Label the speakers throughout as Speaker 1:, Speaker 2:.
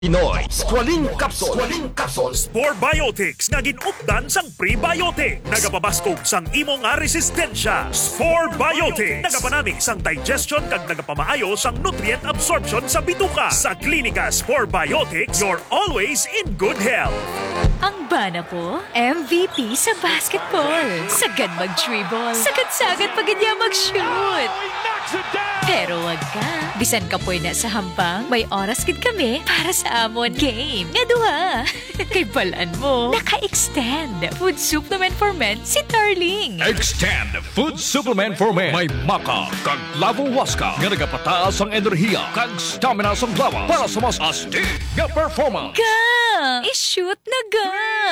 Speaker 1: Pinoy Squalene Capsule.
Speaker 2: Spore Biotics nga ginupdan sang prebiotic. Nagapabaskog sang imo nga resistensya. Spore Biotics nagapanami sang digestion kag nagapamaayo sang nutrient absorption sa bituka. Sa klinika Spore Biotics, you're always in good health.
Speaker 3: Ang bana ko, MVP sa basketball. Sagad mag-dribble. Sagad-sagad pag niya mag-shoot. Pero wag ka. Bisan ka po na sa hambang, may oras gid kami para sa amon game. Nga duha. Kay balaan mo, naka-extend. Food supplement for men si Darling.
Speaker 4: Extend Food Supplement for Men. May maka kag lavo waska nga nagapataas ang enerhiya kag stamina sa lawas para sa mas astig nga performance.
Speaker 3: Ga! I-shoot na ga!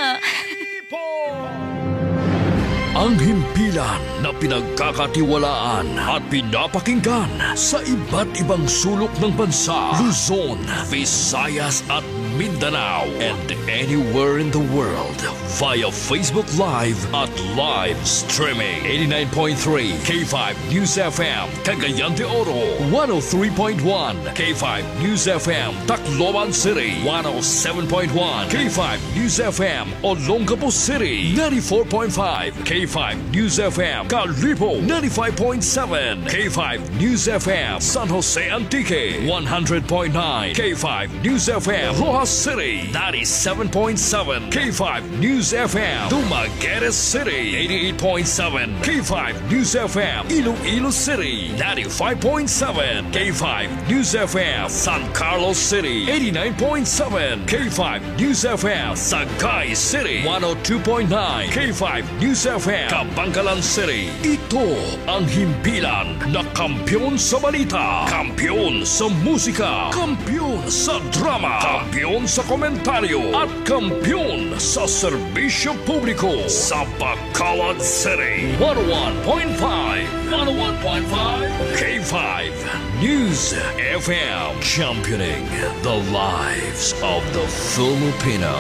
Speaker 4: Ang himpilan na pinagkakatiwalaan at pinapakinggan sa iba't ibang sulok ng bansa, Luzon, Visayas at Mindanao, and anywhere in the world via Facebook Live at live streaming. 89.3 K5 News FM, Cagayan de Oro, 103.1 K5 News FM, Tacloban City, 107.1 K5 News FM, Olongapo City, 94.5 K5 News FM, Calibo, 95.7 K5 News FM, San Jose Antique, 100.9 K5 News FM, Rojas City, 97.7 K5 News FM, Dumaguete City, 88.7 K5 News FM, Iloilo City, 95.7 K5 News FM, San Carlos City, 89.7 K5 News FM, Sagay City, 102.9 K5 News FM, Kabangkalan City. Ito ang himpilan na kampiyon sa balita, kampiyon sa musika, kampiyon sa drama, kampiyon sa komentaryo, at kampiyon sa serbisyo publiko sa Bacolod City. 101.5 K5 News FM, championing the lives of the Filipino.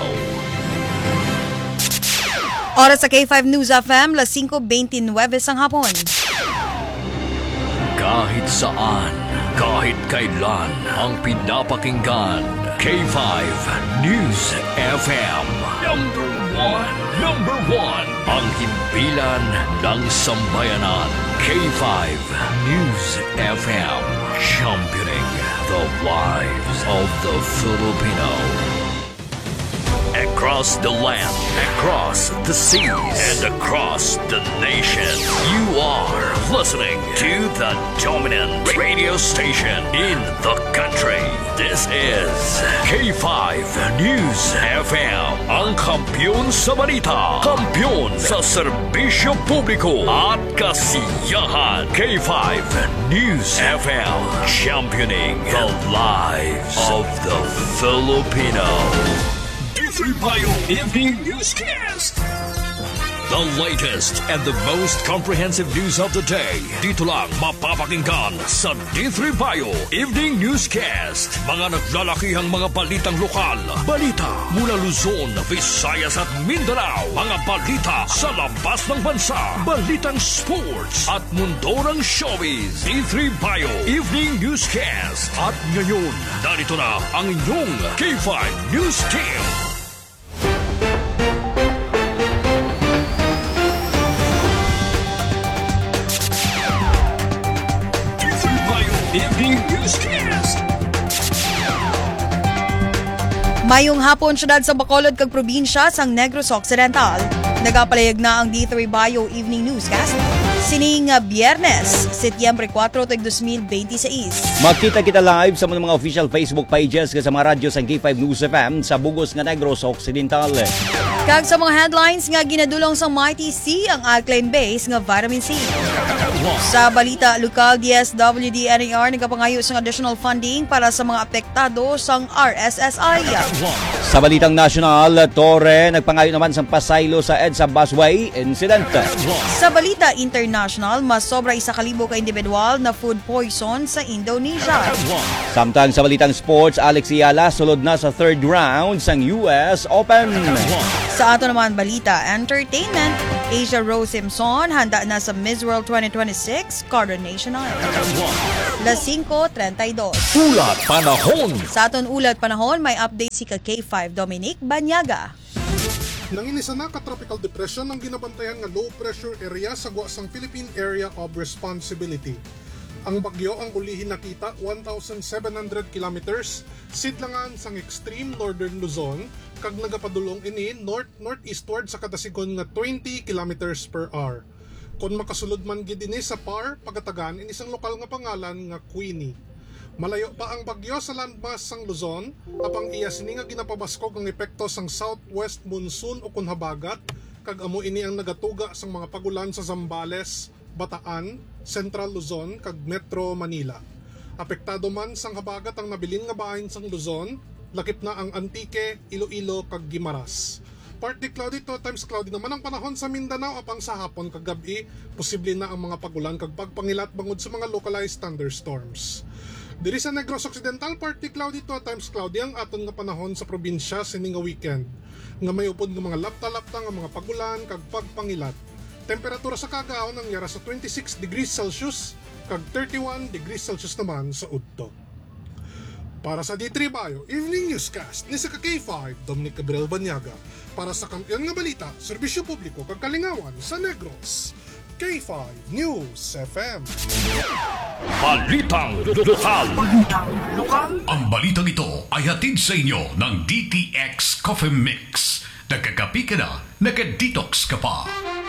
Speaker 5: Oras sa K5 News FM, 5:29 ang hapon.
Speaker 4: Kahit saan, kahit kailan, ang pinapakinggan, K5 News FM. Number one, ang himpilan ng sambayanan, K5 News FM, championing the lives of the Filipino. Across the land, across the seas, and across the nation, you are listening to the dominant radio station in the country. This is K5 News FM, ang kampiyon sa balita, kampiyon sa serbisyo publiko at kasiyahan. K5 News FM, championing the lives of the Filipino. Bayo Evening Newscast. The latest and the most comprehensive news of the day. Dito lang mapapakinggan sa D3 Bayo Evening Newscast. Mga naglalakihang mga balitang lokal, balita mula Luzon, Visayas at Mindanao, mga balita sa labas ng bansa, balitang sports at mundo ng showbiz. D3 Bayo Evening Newscast. At ngayon, narito na ang inyong K5 News Team.
Speaker 5: Evening Newscast. Mayong hapon syudad sa Bacolod kag probinsya sang Negros Occidental. Nagapalayag na ang D3 Bayo Evening Newscast sining Biyernes, Setyembre 4, 2026.
Speaker 6: Magkita kita live sa mga official Facebook pages sa mga radyo sang K5 News FM sa Bugos nga Negros Occidental.
Speaker 5: Kag sa mga headlines nga ginadulong sa Mighty C ang alkaline base nga vitamin C. Sa balita lokal, DSWD-NAR nagapangayo sa additional funding para sa mga apektado sang RSSI.
Speaker 6: Sa balitang national, Torre nagpangayo naman sa pasaylo sa EDSA busway incident.
Speaker 5: Sa balita international, mas sobra 1,000 ka individual na food poison sa Indonesia.
Speaker 6: Samtang sa balitang sports, Alex Ayala sulod na sa third round sang US Open.
Speaker 5: Sa ato naman balita, entertainment, Asia Rose Simpson handa na sa Miss World 2026 Coronation Night. Las 5:32.
Speaker 1: Ulat panahon.
Speaker 5: Sa aton ulat panahon, may update si K5 Dominic Banyaga.
Speaker 7: Nanginisa na ka-tropical depression ang ginabantayan nga low pressure area sa guwasang Philippine Area of Responsibility. Ang bagyo ang ulihin nakita 1,700 kilometers sidlangan sang extreme northern Luzon kag nagapadulong ini north-northeastward sa kada sigon nga 20 kilometers per hour. Kung makasulod man gid ini sa PAR pagatagan ini isang lokal nga pangalan nga Queenie. Malayo pa ang bagyo sa landmass sang Luzon, apang iya sini nga ginapabaskog ang epekto sang southwest monsoon o kunhabagat, kag amo ini ang nagatuga sang mga pagulan sa Zambales, Bataan, Central Luzon, kag Metro Manila. Apektado man sang habagat ang nabilin nga bahin sang Luzon, lakip na ang Antique, Iloilo, kag Guimaras. Partly cloudy to times cloudy naman ang panahon sa Mindanao apang sa hapon kag gabi, posible na ang mga pagulan kag pagpangilat bangod sa mga localized thunderstorms. Diri sa Negros Occidental, partly cloudy to times cloudy ang aton nga panahon sa probinsya sining nga weekend. Nga may upod nga mga lapta-lapta nga mga pagulan kag pagpangilat. Temperatura sa kagaon ang yara sa 26 degrees Celsius kag 31 degrees Celsius naman sa udto. Para sa D3 Bio Evening Newscast ni sa K5 Dominic Gabriel Banyaga para sa kampiyon nga balita, serbisyo publiko kag kalingawan sa Negros. K5 News FM.
Speaker 4: Balitang lokal. Ang balitang ito ay hatid sa inyo ng DTX Coffee Mix. Nagkakapi ka na, naka-detox ka pa.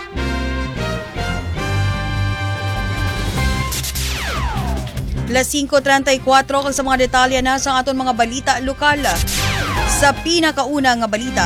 Speaker 5: Las 5:34 kag sa mga detalye na sa aton mga balita lokal. Sa pinakauna nga balita,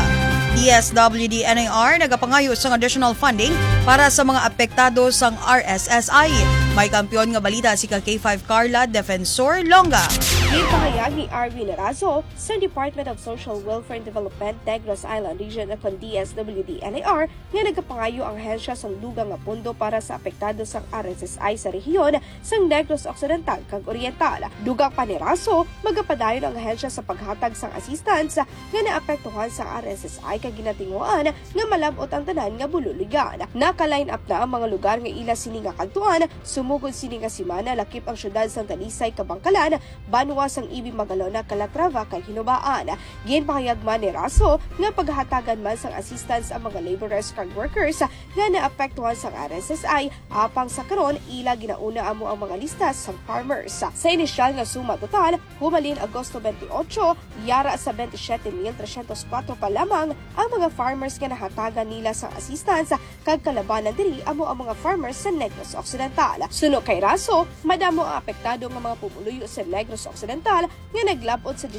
Speaker 5: DSWD-NAR nagapangayo sang additional funding para sa mga apektado sang RSSI. May kampiyon nga balita si K5 Carla Defensor Longa.
Speaker 8: Ipahayag ni Arvin Arazo sa Department of Social Welfare and Development Negros Island Region upon DSWD-NAR nga nagapangayo ang hensya sa lugang nga pondo para sa apektado sang RSSI sa rehiyon sang Negros Occidental kag Oriental. Dugang pa ni Arazo, magapadayon ang hensya sa paghatag sang assistance nga naapektuhan sa RSSI kag ginatinguan nga malabot ang tanan nga bululigan. Naka-line up na ang mga lugar nga ila sini nga kadtuan, sumugod sini nga simana lakip ang syudad sang Talisay, Kabangkalan, Banwa sang Ibi, Magalona, Calatrava kay Hinubaan. Ginpahayag man ni Raso nga paghatagan man sang assistance ang mga laborers kag workers nga naapektuhan sang RSSI apang sa karon ila ginauna amo ang mga listas sang farmers. Sa inisyal nga suma total, humalin Agosto 28, yara sa 27,304 pa lamang ang mga farmers nga nahatagan nila sang assistance kag kalabanan diri amo ang mga farmers sa Negros Occidental. Suno kay Raso, madamo ang apektado nga mga pumuluyo sa Negros Occidental nga naglabot sa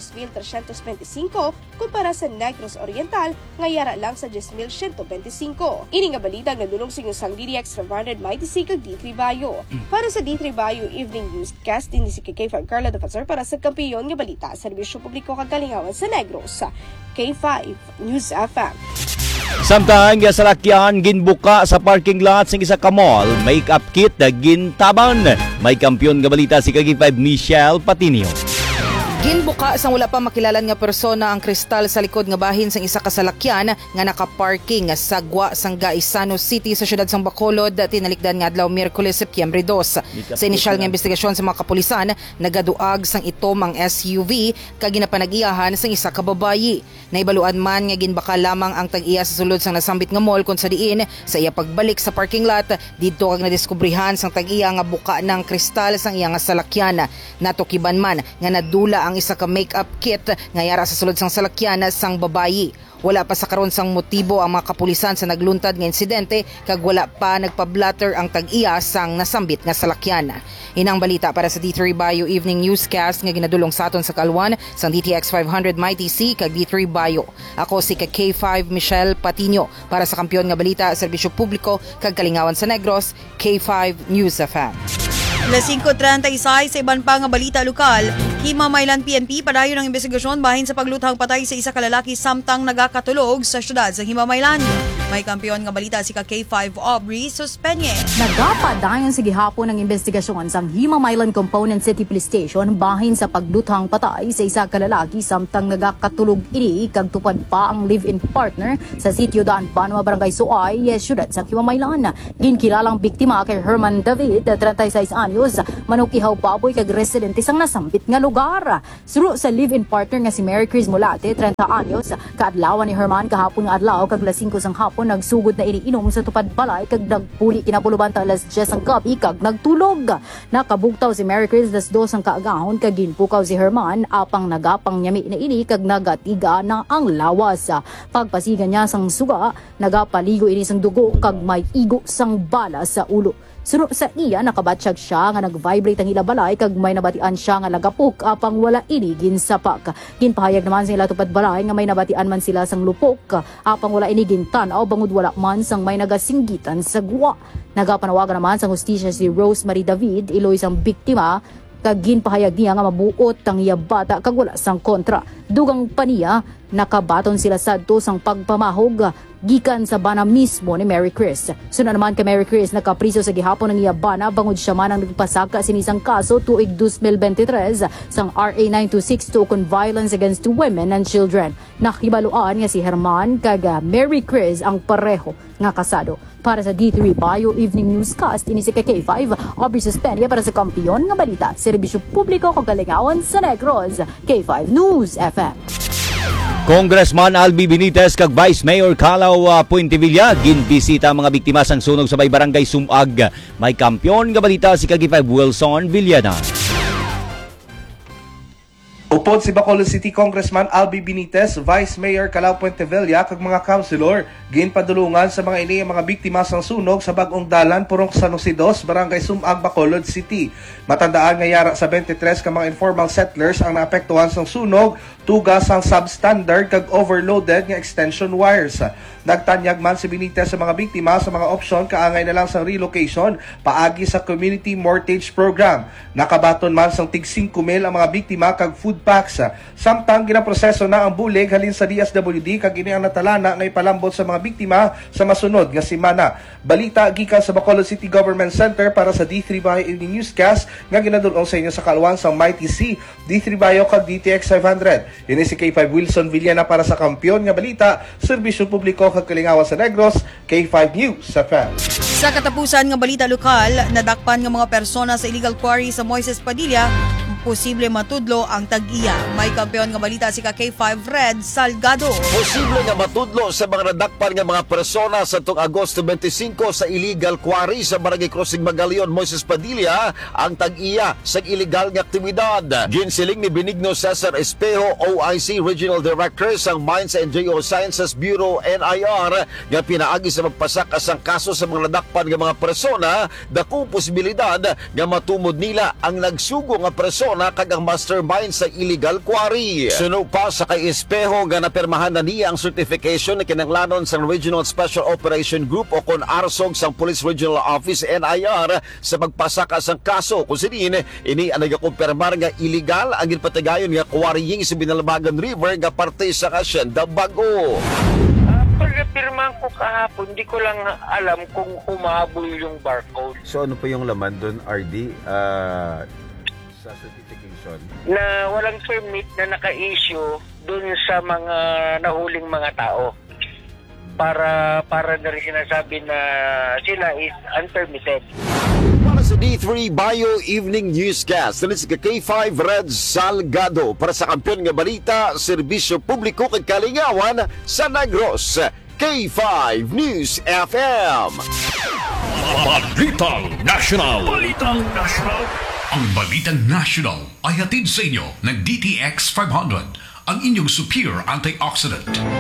Speaker 8: 10,325 kumpara sa Negros Oriental nga yara lang sa 10,125. Ini nga balita nga dulong sa sang DDX 500 Mighty C kag D3 Bayo. Para sa D3 Bayo Evening Newscast din si K5 Carla Defensor para sa kampiyon nga balita, serbisyo publiko kag kalingawan sa Negros. K5 News FM.
Speaker 6: Samtang sa lakyan ginbuka sa parking lot sing isa ka mall, make-up kit na gintaban. May kampiyon nga balita si K5 Michelle Patinio.
Speaker 9: Ginbuka sang wala pa makilalan nga persona ang kristal sa likod nga bahin sang isa ka salakyan nga naka-parking sa gwa sang Gaisano City sa syudad sang Bacolod tinalikdan nga adlaw Miyerkules Setyembre 2. Sa inisyal nga investigasyon sa mga kapulisan, nagaduag sang itom ang SUV kag ginapanag-iyahan sang isa ka babayi. Naibaluan man nga ginbaka lamang ang tag-iya sa sulod sang nasambit nga mall kun sa diin sa iya pagbalik sa parking lot didto kag nadiskubrihan sang tag-iya nga buka ng kristal sang iya nga salakyan. Natukiban man nga nadula ang isa ka make-up kit nga yara sa sulod sang salakyan sang babayi. Wala pa sa karon sang motibo ang mga kapulisan sa nagluntad nga insidente kag wala pa nagpa-blatter ang tag-iya sang nasambit nga salakyan. Inang balita para sa D3 Bayo Evening Newscast nga ginadulong sa aton sa kalwan sang DTX 500 Mighty C kag D3 Bayo. Ako si K5 Michelle Patinio para sa kampiyon nga balita, serbisyo publiko kag kalingawan sa Negros, K5 News FM.
Speaker 5: Las 5:36 sa iban pa nga balita lokal, Himamaylan PNP padayon ang investigasyon bahin sa paglutang patay sa isa ka lalaki samtang nagakatulog sa syudad sa Himamaylan. May kampiyon nga balita si K5 Aubrey Suspenye.
Speaker 10: Nagapadayon sa gihapon ng investigasyon sa Himamaylan Component City Police Station bahin sa pagdutang patay sa isa ka lalaki samtang nagakatulog ini kag tupad pa ang live-in partner sa sitio Daan Banwa, Barangay Suay, syudad sa Himamaylan. Ginkilalang biktima kay Herman David, 36 anyos, manukihaw baboy kag residente sang nasambit nga lugar. Suro sa live-in partner nga si Mary Chris Mulate, 30 anyos, kaadlawan ni Herman kahapon nga adlaw kag alas 5 sang hapon nagsugod na iniinom sa tupad balay kag nagpuli kinapuluban ta alas 10 ang gabi kag nagtulog. Nakabugtaw si Mary Chris alas 2 ang kaagahon kag ginpukaw si Herman apang nagapang nyami na ini kag nagatiga na ang lawas. Pagpasigan niya sang suga, nagapaligo ini sang dugo kag may igo sang bala sa ulo. Suno sa iya, nakabatsyag siya nga nag-vibrate ang ilabalay kag may nabatian siya nga lagapok apang wala ini ginsapak. Ginpahayag naman sa ila tupad balay nga may nabatian man sila sang lupok apang wala ini gintanaw bangod wala man sang may nagasinggitan sa guwa. Nagapanawagan naman sang hustisya si Rosemary David, iloy sang biktima, kag ginpahayag niya nga mabuot ang iya bata kag wala sang kontra. Dugang paniya, nakabaton sila sadto sang pagpamahog gikan sa bana mismo ni Mary Chris. Suna naman kay Mary Chris nakapriso sa gihapon ng iya bana bangod siya man ang nagpasaka sinisang kaso tuig 2023 sang RA 9262 kon violence against women and children. Nakibaluan nga si Herman kag Mary Chris ang pareho nga kasado. Para sa D3 Bio Evening Newscast, ini si K5 Aubrey Suspendia para sa kampiyon nga balita, serbisyo publiko kag kalingawan sa Negros, K5 News FM.
Speaker 6: Congressman Albi Benitez kag Vice Mayor Calao Puentevilla ginbisita ang mga biktima sang sunog sa Barangay Sumag. May kampiyon nga balita si K5 Wilson Villana.
Speaker 11: Upod si Bacolod City Congressman Albi Benitez, Vice Mayor Calao Puentevilla kag mga councilor ginpadulungan sa mga ini mga biktima sang sunog sa Bagong Dalan purong San Jose 2, Barangay Sumag, Bacolod City. Matandaan nga yara sa 23 ka mga informal settlers ang naapektuhan sang sunog, tugas ang substandard kag overloaded nga extension wires. Nagtanyag man si Benitez sa mga biktima sa mga opsyon kaangay na lang sa relocation paagi sa Community Mortgage Program. Nakabaton man sang tig 5,000 ang mga biktima kag food packs. Samtang ginaproseso na ang bulig halin sa DSWD kag ini ang natalana nga ipalambot sa mga biktima sa masunod nga semana. Balita gikan sa Bacolod City Government Center para sa D3 Bayo Evening Newscast nga ginadulong sa inyo sa kaluwan sa Mighty C, D3 Bayo kag DTX 500. Ini si K5 Wilson Villana para sa kampiyon nga balita, serbisyo publiko kag kalingawan sa Negros, K5 News FM.
Speaker 5: Sa katapusan nga balita lokal, nadakpan nga mga persona sa illegal quarry sa Moises Padilla, posible matudlo ang tag-iya. May kampiyon nga balita si K5 Red Salgado.
Speaker 1: Posible nga matudlo sa mga nadakpan nga mga persona sa itong Agosto 25 sa illegal quarry sa Barangay Crossing Magalion, Moises Padilla ang tag-iya sa illegal nga aktibidad. Ginsiling ni Benigno Cesar Espejo, OIC Regional Director sa Mines and Geosciences Bureau NIR nga pinaagi sa magpasaka sang kaso sa mga nadakpan nga mga persona, dako posibilidad nga matumod nila ang nagsugo nga persona kag ang mastermind sa illegal quarry. Suno pa sa kay Espejo nga napirmahan na niya ang certification na kinanglanon sa Regional Special Operation Group o kon ARSOG sa Police Regional Office NIR sa magpasaka sang kaso. Kung sinin, ini ang nagakumpirmar nga illegal ang ginpatigayon nga quarrying sa Binalbagan River nga parte sa Hacienda Bago.
Speaker 12: Pagpirmahan ko kahapon, di ko lang alam kung humabol yung barcode.
Speaker 13: So ano pa yung laman doon, RD? Sa certification?
Speaker 12: Na walang permit na naka-issue doon sa mga nahuling mga tao. Para na rin sinasabi na sila is unpermitted.
Speaker 1: Para sa D3 Bio Evening Newscast, nalit si K5 Red Salgado para sa kampiyon nga balita, serbisyo publiko kag kalingawan sa Negros, K5 News FM.
Speaker 4: Balitang National. Ang Balitang National ay hatid sa inyo ng DTX 500, ang inyong superior antioxidant.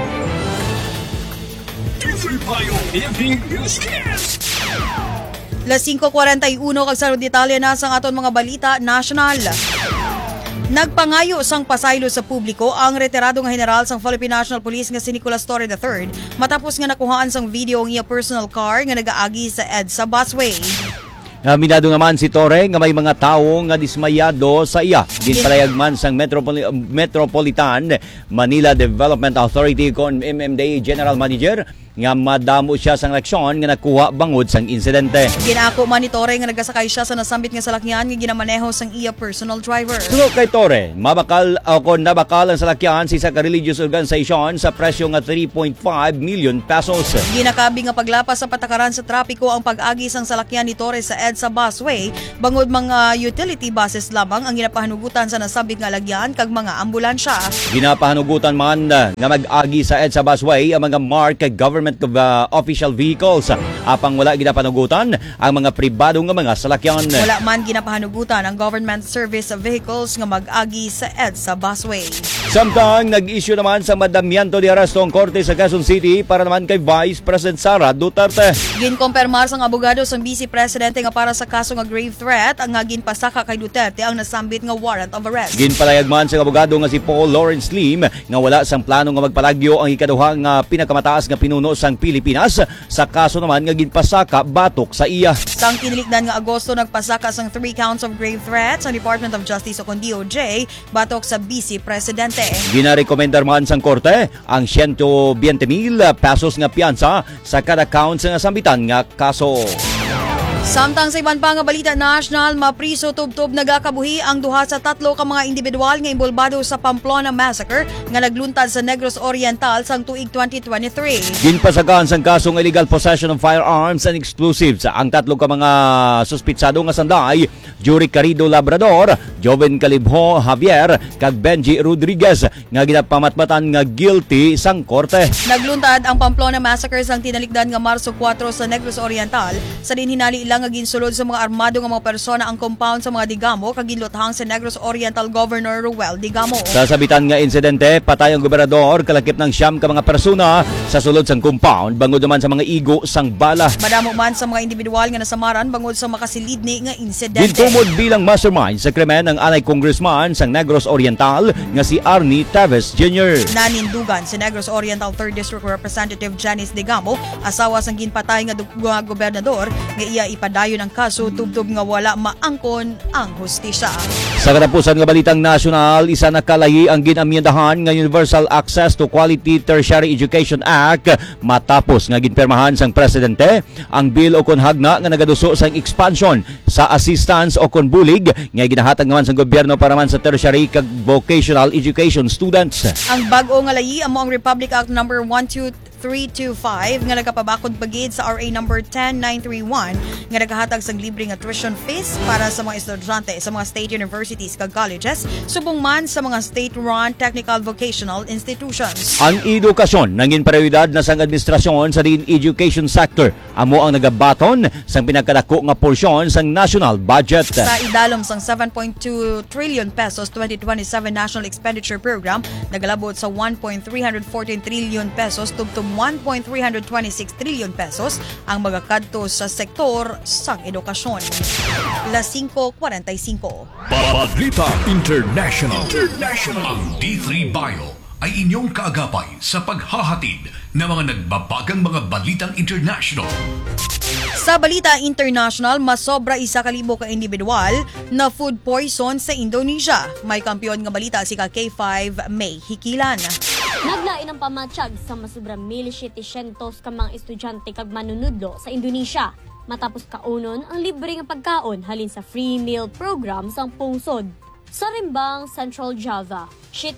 Speaker 5: Las 5:41 kag sa detalye na sang aton mga balita national. Nagpangayo sang pasaylo sa publiko ang retirado nga general sang Philippine National Police nga si Nicolas Torre III matapos nga nakuhaan sang video ang iya personal car nga nagaagi sa EDSA busway.
Speaker 6: Minado naman si Torre nga may mga tawo nga dismayado sa iya. Ginpalayag man sang Metropolitan Manila Development Authority kon MMDA General Manager nga madamo siya sang leksyon nga nakuha bangod sang insidente.
Speaker 5: Ginako man ni Torre nga nagasakay siya sa nasambit nga salakyan nga ginamaneho sang iya personal driver.
Speaker 6: Sunod kay Torre, nabakal ang salakyan sa isa ka religious organization sa presyo nga 3.5 million pesos.
Speaker 5: Ginakabi nga paglapas sa patakaran sa trapiko ang pag-agi sang salakyan ni Torre sa EDSA busway bangod mga utility buses lamang ang ginapahanugutan sa nasabit nga lagyan kag mga ambulansya.
Speaker 6: Ginapahanugutan man nga mag-agi sa EDSA busway ang mga marked government official vehicles. Apang wala ginapahanugutan ang mga pribado nga mga salakyan.
Speaker 5: Wala man ginapahanugutan ang government service vehicles nga mag-agi sa EDSA busway.
Speaker 6: Samtang nag-issue naman sa madamyento di aresto ang korte sa Quezon City para naman kay Vice President Sara Duterte.
Speaker 5: Ginkompirmar sang abogado sang Vice Presidente nga para sa kaso nga grave threat ang ginpasaka kay Duterte ang nasambit nga warrant of arrest.
Speaker 6: Ginpalayag man sa abogado nga si Paul Lawrence Lim nga wala sang plano nga magpalagyo ang ikaduha nga pinakamataas nga pinuno sang Pilipinas sa kaso naman nga ginpasaka batok sa iya.
Speaker 5: Sang kinilikdan nga Agosto nagpasaka sang 3 counts of grave threats ang Department of Justice o DOJ batok sa Vice Presidente.
Speaker 6: Ginarekomendar man sang korte ang 120,000 pesos nga piyansa sa kada count sa sambitan nga kaso.
Speaker 5: Samtang sa iban pa nga balita national, mapriso tub-tub nagakabuhi ang duha sa 3 ka mga individual nga imbolbado sa Pamplona Massacre nga nagluntad sa Negros Oriental sang tuig 2023.
Speaker 6: Ginpasagaan sang kaso ng illegal possession of firearms and explosives ang 3 ka mga suspitsado nga sanday, Juri Carido Labrador, Joven Calibho Javier kag Benji Rodriguez nga ginapamatmatan nga guilty sang korte.
Speaker 5: Nagluntad ang Pamplona Massacre sang tinalikdan nga Marso 4 sa Negros Oriental sa dinhinali ilang nga ginsulod sa mga armado nga mga persona ang compound sa mga Digamo kag ginluthang sa Negros Oriental Governor Ruel Digamo.
Speaker 6: Sa sabitan nga insidente, patay ang gobernador kalakip ng 9 ka mga persona sa sulod sang compound bangod naman sa mga igo sang bala.
Speaker 5: Madamo man sa mga individual nga nasamaran bangod sa makasilidni nga insidente.
Speaker 6: Gintumod bilang mastermind sa krimen ang anay congressman sang Negros Oriental nga si Arnie Teves Jr.
Speaker 5: Nanindugan si Negros Oriental 3rd District Representative Janice Digamo, asawa sang ginpatay nga gobernador nga iya ipadayon ang kaso tubtob nga wala maangkon ang hustisya.
Speaker 6: Sa katapusan nga balitang nasyonal, isa na kalayi ang ginamyendahan nga Universal Access to Quality Tertiary Education Act matapos nga ginpermahan sang presidente ang bill o konhagna nga nagaduso sang expansion sa assistance o konbulig nga ginahatag naman sang gobyerno para man sa tertiary kag vocational education students.
Speaker 5: Ang bag-o nga layi amo ang Republic Act number 12325 nga nagapabakod pagid sa RA number 10931 nga nagahatag sang libre nga tuition fees para sa mga estudyante sa mga state universities kag colleges subong man sa mga state-run technical vocational institutions.
Speaker 6: Ang edukasyon nangin prioridad na sang administrasyon sa din education sector amo ang nagabaton sang pinagkadako nga porsyon sang national budget.
Speaker 5: Sa idalom sang 7.2 trillion pesos 2027 National Expenditure Program nagalabot sa 1.314 trillion pesos tubtob 1.326 trillion pesos ang magakadto sa sektor sang edukasyon. Las 5:45.
Speaker 4: Balita International. Ang D3 Bio ay inyong kaagapay sa paghahatid ng mga nagbabagang mga balitang international.
Speaker 5: Sa balita international, masobra 1,000 ka individual na food poison sa Indonesia. May kampiyon nga balita si K5 May Hikilan.
Speaker 14: Naglain ang pamatsyag sa masubra 1,700 ka mga estudyante kag manunudlo sa Indonesia matapos kaunon ang libre nga pagkaon halin sa free meal program sang pungsod. Sa Rimbang, Central Java,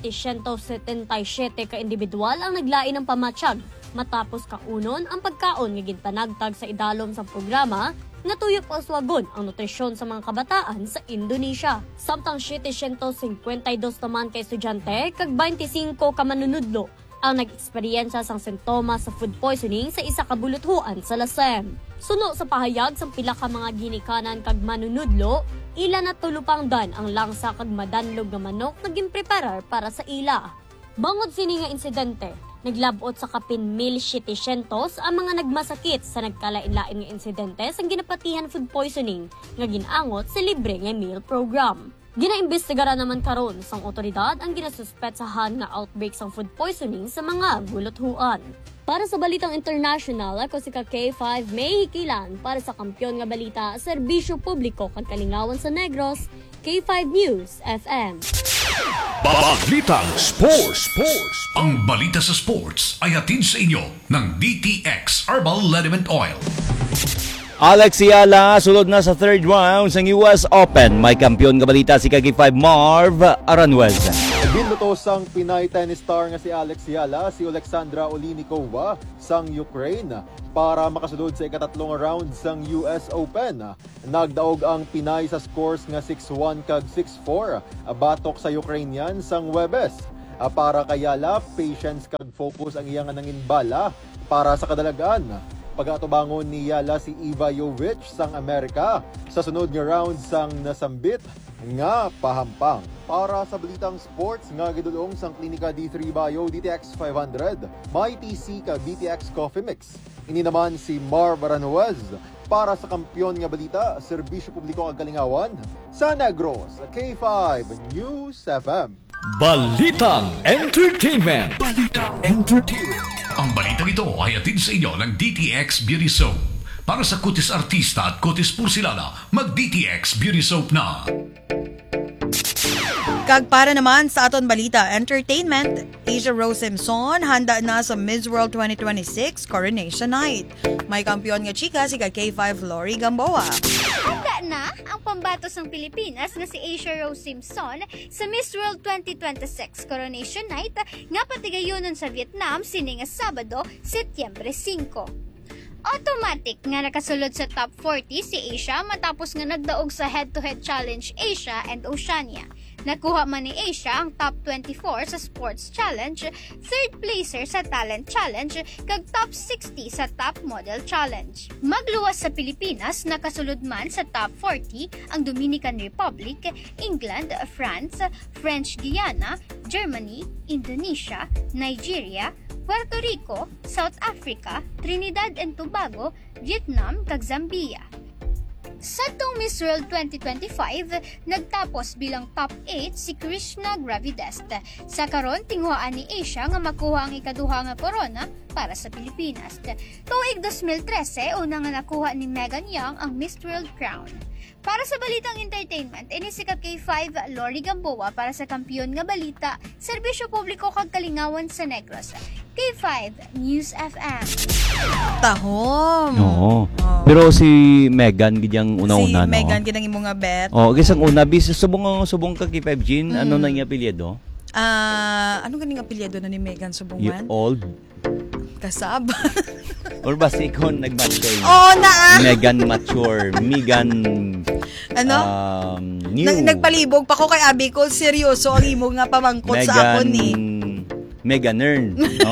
Speaker 14: 777 ka individual ang naglain ng pamatsyag matapos kaunon ang pagkaon nga ginpanagtag sa idalom sa programa nga tuyo paswagon ang nutrisyon sa mga kabataan sa Indonesia. Samtang 752 naman ka estudyante kag 25 ka manunudlo ang nag-eksperyensya sang sintomas sa food poisoning sa isa ka buluthuan sa Lasem. Suno sa pahayag sang pila ka mga ginikanan kag manunudlo, ila na tulupangdan ang langsa kag madanlog nga manok na ginpreparar para sa ila. Bangod sini nga insidente, naglabot sa kapin 1,700 ang mga nagmasakit sa nagkalain-lain nga insidente sa ginapatihan food poisoning nga ginangot sa libre nga meal program. Ginaimbestigaran naman karon sang otoridad ang ginasuspetsahan nga outbreak sang food poisoning sa mga buluthuan. Para sa Balitang International, ako si K5 May Hikilan para sa Kampiyon nga Balita, Serbisyo Publiko kag Kalingawan sa Negros, K5 News FM.
Speaker 4: Balitang Sports. Ang balita sa sports ay hatid sa inyo ng DTX Herbal Liniment Oil.
Speaker 6: Alex Yala sulod na sa third round sa US Open. May kampiyon nga balita si Kagi 5 Marv Aranjuez.
Speaker 15: Binutos sang Pinay tennis star nga si Alex Yala, si Alexandra Olinikova sang Ukraine para makasulod sa ikatatlo nga round sang US Open. Nagdaog ang Pinay sa scores nga 6-1 kag 6-4 batok sa Ukrainian sang Webes. Para kay Yala, patience kag focus ang iyang nanginbala para sa kadalagan. Pag-atubangon ni Yala si Iva Jovic sang Amerika sa sunod nga round sang nasambit nga pahampang. Para sa balitang sports nga gidulong sang Klinika D3 Bio DTX 500, may TC ka BTX Coffee Mix. Ini naman si Marv Aranjuez para sa kampiyon nga balita, serbisyo publiko kag kalingawan sa Negros, K5 News FM.
Speaker 4: Balitang Entertainment. Ang balitang ito ay hatid sa inyo ng DTX Beauty Soap. Para sa kutis artista at kutis porsilana, mag-DTX Beauty Soap na.
Speaker 5: Kag para naman sa aton balita entertainment, Asia Rose Simpson handa na sa Miss World 2026 Coronation Night. May kampiyon nga chika si K5 Lori Gamboa.
Speaker 16: Handa na ang pambatos ng Pilipinas nga si Asia Rose Simpson sa Miss World 2026 Coronation Night nga patigayonon sa Vietnam sining nga Sabado, Setyembre 5. Automatic nga nakasulod sa top 40 si Asia matapos nga nagdaog sa head-to-head challenge Asia and Oceania. Nakuha man ni Asia ang top 24 sa Sports Challenge, third placer sa Talent Challenge, kag top 60 sa Top Model Challenge. Magluwas sa Pilipinas, nakasulod man sa top 40 ang Dominican Republic, England, France, French Guiana, Germany, Indonesia, Nigeria, Puerto Rico, South Africa, Trinidad and Tobago, Vietnam, kag Zambia. Sa tong Miss World 2025, nagtapos bilang top 8 si Krishna Gravidest. Sa karon tinguhaan ni Asia nga makuha ang ikaduha nga corona para sa Pilipinas. Tuig 2013, una nga nakuha ni Megan Young ang Miss World crown. Para sa balitang entertainment, inisikat kay 5 Lori Gamboa para sa kampiyon nga balita, serbisyo publiko kag kalingawan sa Negros. K5 News FM.
Speaker 5: Tahom.
Speaker 6: Oo. Pero si Megan gidyang una-una
Speaker 5: si Megan gidang imo nga bet.
Speaker 6: Oh, gisang una bis subong ka kay 5 Jean, ano na niya apelyido?
Speaker 5: Ano ganing apelyido na ni Megan Subungan?
Speaker 6: You old.
Speaker 5: Kasab.
Speaker 6: Or ba si ikon nag-mature? Megan mature. Megan
Speaker 5: ano?
Speaker 6: New.
Speaker 5: Nagpalibog pa ko kay Abi ko. Seryoso ang imo nga pamangkot sa ako ni.
Speaker 6: Megan Nern. No?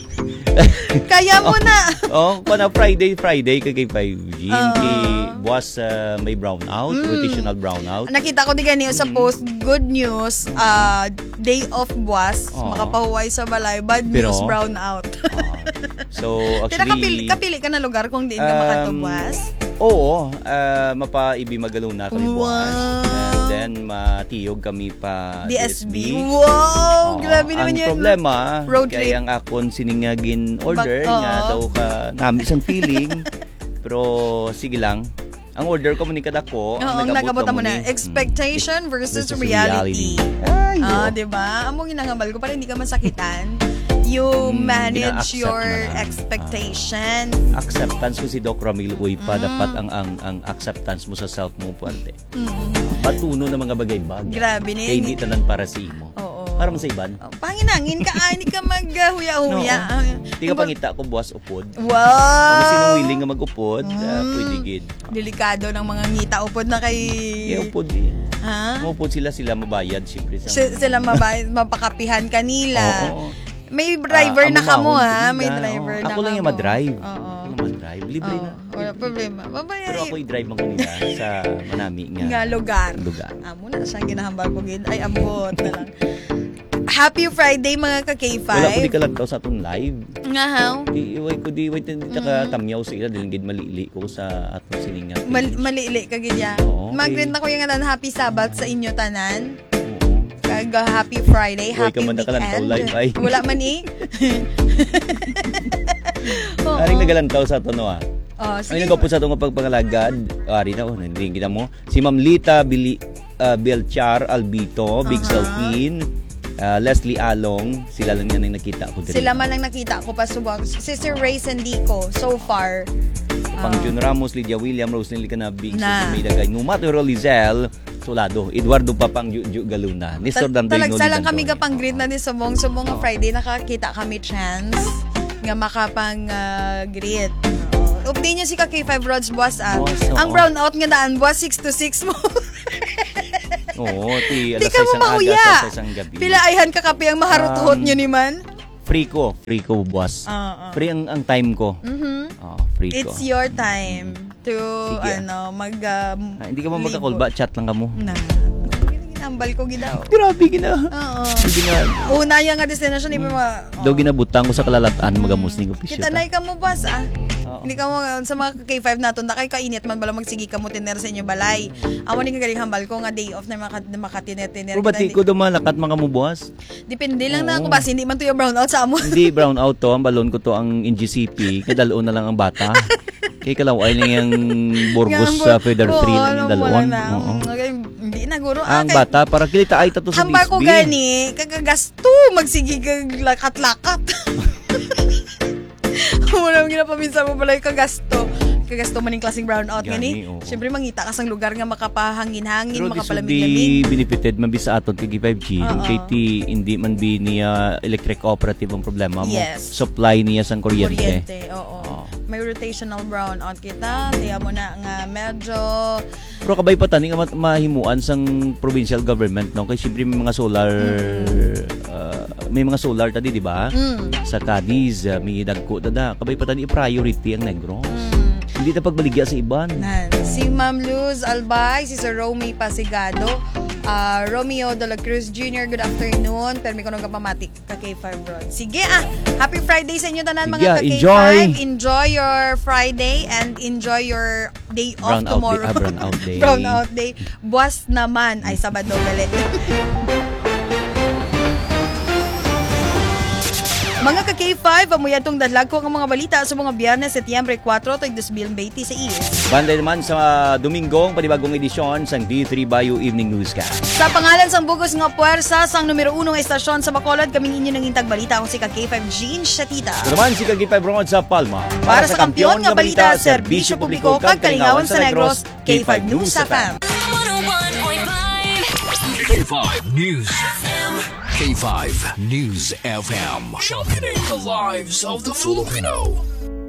Speaker 5: Kaya mo na.
Speaker 6: Pana Friday kay 5G. Was may brownout, rotational brownout.
Speaker 5: Nakita ko di ganito sa post, good news, day off was, makapahuway sa balay, bad news, brownout.
Speaker 6: So, actually,
Speaker 5: kapili ka na lugar kung di ka makatubwas?
Speaker 6: Oo, mapaibi magaluna kami buwas. And then, matiyog kami pa DSB.
Speaker 5: Wow! Grabe naman
Speaker 6: yan. Ang problema, kaya ang akon siningagin order, nga daw ka namin isang feeling. Pero, sige lang. Ang order ko manikad ako,
Speaker 5: ang nagabot mo na, expectation versus reality. Diba? Among ginangambal ko, para hindi ka masakitan. You manage your expectation.
Speaker 6: Acceptance ko si Doc Ramil Uy pa, dapat ang acceptance mo sa self mo puwante. Patuno ng mga bagay-bagay.
Speaker 5: Grabe niya.
Speaker 6: Kaya hindi tanan para sa imo. Para mo sa iban.
Speaker 5: Panginangin ka, hindi ka maghuya-huya.
Speaker 6: Hindi ka pangita ko buwas upod.
Speaker 5: Wow!
Speaker 6: Kung sinong willing nga mag-upod, pwede gid.
Speaker 5: Delikado ng mga ngita upod na kay...
Speaker 6: upod din. Upod sila mabayad, siyempre.
Speaker 5: Sila mabayad, mapakapihan kanila. May driver na ka mo, ha? May driver na ka mo.
Speaker 6: Ako lang yung ma-drive. Libre na.
Speaker 5: Wala problema.
Speaker 6: Pero ako i-drive mo nila sa manami
Speaker 5: nga lugar. Amo na siyang ginahambal ko gid. Ay, abot na lang. Happy Friday mga ka-K5.
Speaker 6: Wala ko di kalantaw sa atong live.
Speaker 5: Nga how?
Speaker 6: Iway ko di taka tamyaw sila dahil gid malili ko sa atong siningat.
Speaker 5: Malili ka gid ya. Mag-greet na ko yung happy Sabbath sa inyo tanan. Happy Friday, happy weekend.
Speaker 6: Live,
Speaker 5: wala man eh.
Speaker 6: Aring nagalantaw sa ito, no? Ay,
Speaker 5: sige.
Speaker 6: nagapos sa itong pagpangalagad. Ari na, hindi kita mo. Si Ma'am Lita Belchar Albito, Big Salpin, Leslie Along, sila lang yan ang nakita ko din.
Speaker 5: Sila man lang nakita ko pa subang. Sister Ray Sandico, so far.
Speaker 6: Pang Jun Ramos, Lydia William, Roslyn Licanabing, Sumida Gay, Numatero Lizel, Solado, Eduardo Papang Juju Galuna, Nestor Dandoino.
Speaker 5: Talagsa lang kami kapang greet na ni Subong nga Friday, nakakita kami chance nga makapang greet. Update niya si K5 Rods, boss. Ang brownout nga daan, boss, 6 to 6 mo.
Speaker 6: Oo, alas
Speaker 5: ka mo mahuya.
Speaker 6: sa isang gabi.
Speaker 5: Pilaihan ka kapi ang maharuthot nyo ni man.
Speaker 6: Free ko, boss. Free ang time ko. Free ko.
Speaker 5: It's your time to,
Speaker 6: hindi ka mo magka-call ba? Chat lang ka mo.
Speaker 5: Ginambal ko gidaw.
Speaker 6: Grabe gina.
Speaker 5: Una yung nga destination, hindi mo
Speaker 6: daw ginabutang ko sa kalalataan, magamos ni ko pisyo.
Speaker 5: Kita na ka mo, boss, Hindi ka mo, sa mga K5 natin, na kay kainit man bala magsigi ka mo tiner sa inyo balay. Awan ni galing hambal ko nga day off na makatiner-tiner.
Speaker 6: Pero ba't ko dumalakat mga mo, boss?
Speaker 5: Depende lang na kung basta hindi man to yung brownout sa amo.
Speaker 6: Hindi, brownout to. Ang balon ko to ang NGCP. Kadaloon na lang ang bata. Kaya kalaway lang yung Burgos Feather 3 ng dalawon.
Speaker 5: Hindi na, guro.
Speaker 6: Ang bata, para kilita ay tato sa
Speaker 5: hambal
Speaker 6: DSB.
Speaker 5: ko gani, kagagasto, magsigi kag lakat-lakat. Muna ginapaminsan mo pala yung kagasto man yung klaseng brownout gani. Siyempre mangita ka sang lugar nga makapahangin-hangin, makapalamig-lamig.
Speaker 6: Pero benefited man bisa aton kay 5G. KT hindi man niya electric cooperative ang problema mo. Supply niya sang kuryente. May
Speaker 5: rotational brownout kita. Tiya mo na nga medyo.
Speaker 6: Pero kabay pa tani nga mahimuan sang provincial government, no? Kay siyempre may mga solar may mga solar tadi, di ba? Sa Cadiz, may dagko tada. Kabay pa tani priority ang Negros. Hindi na pagbaligya sa iban.
Speaker 5: Si Ma'am Luz Albay, si Sir Romy Pasigado, Romeo de la Cruz Jr., good afternoon. Permi ko nung kapamatik ka K5 Road. Sige happy Friday sa inyo tanan mga ka K5. Enjoy your Friday and enjoy your day off tomorrow.
Speaker 6: Brownout day.
Speaker 5: Brownout day. Buwas naman ay Sabado galit. Mga ka-K5, amuyad tong dadlag ko ang mga balita sa mga Biyernes, Setyembre 4, tag 2020 sa IS.
Speaker 6: Banday naman sa Domingong, panibagong edisyon sang D3 Bayo Evening Newscast.
Speaker 5: Sa pangalan sang bugos nga puwersa, sang numero 1 nga estasyon sa Bacolod, kaming inyo nang intag balita ako si ka-K5 Jean Shatita.
Speaker 6: Ito naman si ka-K5 Ron sa Palma.
Speaker 5: Para sa kampiyon nga balita, serbisyo publiko, kag kalingawan sa Negros, K5 News sa FM.
Speaker 4: K5 News FM. K5 News FM. Sharpening the lives of the Filipino.